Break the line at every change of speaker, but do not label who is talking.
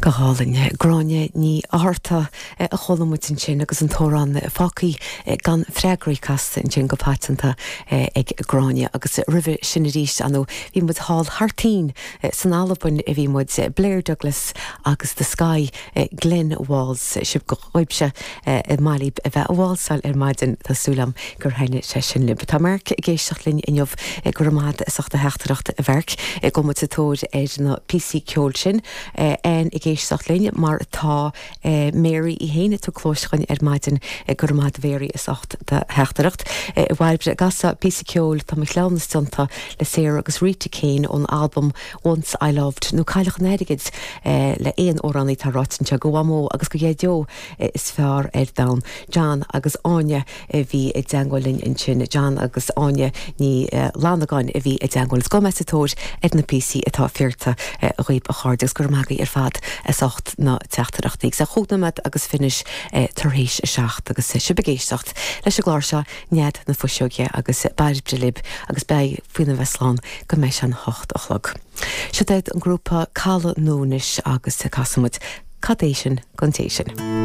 Goálainn gráine ní áharta a cholamútin sin agus an tórán fácaí gan freagraíchas in sin go páitanta ag gráine agus ribh sinna ríist anú bhí mud hall hartín san albain a bhí mud Blair Douglas agus the Sky Glen Walls sib go choibse mailí a bheith bháilsáil maidin tásúlam gur haine sé sin limp. Tá merc géisteach linn inmh gur mád sachta heachtarachta a bherc go mu tóir na PC ceol sin en i géisteach linn mar tá Mary I héine tú clóischain maidin gur mád véri is 8 de hechtaracht. Bhhailbre gasa PC ceol tá mi leanna stunta le Sarah agus Rita Kane on album Once I Loved. Nú cailech nedigid le éon óraní tá ráitinte go bhamó agus go dhéo is fear da. John agus Anya bhí ag deangolinn in sin. John agus Anya ní lánagáin a bhí ag deangol. Go me tóir na PC atá fearta roiib a cháirdegus gur magaí fad is 8 na teachtarachtaí. Sa chúnamad agus finis tarhéis 7 agus se begéistecht leis glár se nead na fuiseoge agus bairbre lib agus bei faoine Westláin go mééis an 8 o'clock. Se déad an grúpa Cala Nónis agus casamid Cadéisian Contation.